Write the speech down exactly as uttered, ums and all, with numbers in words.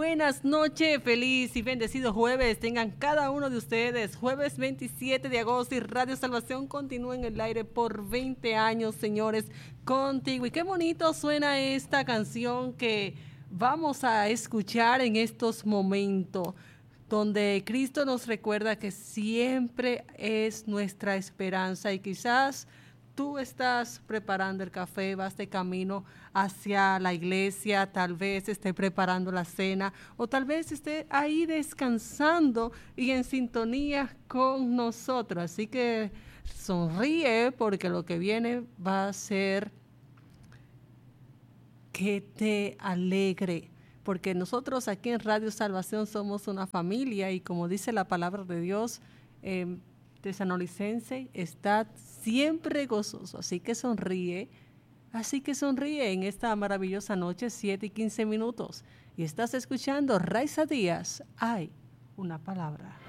buenas noches, feliz y bendecido jueves tengan cada uno de ustedes. Jueves veintisiete de agosto y Radio Salvación continúa en el aire por veinte años, señores, contigo. Y qué bonito suena esta canción que vamos a escuchar en estos momentos, donde Cristo nos recuerda que siempre es nuestra esperanza. Y quizás tú estás preparando el café, vas de camino hacia la iglesia, tal vez esté preparando la cena o tal vez esté ahí descansando y en sintonía con nosotros. Así que sonríe, porque lo que viene va a ser que te alegre, porque nosotros aquí en Radio Salvación somos una familia y como dice la palabra de Dios, eh, tesanolicense, estad siempre gozoso, así que sonríe, así que sonríe en esta maravillosa noche, siete y quince minutos, y estás escuchando Raiza Díaz, hay una palabra.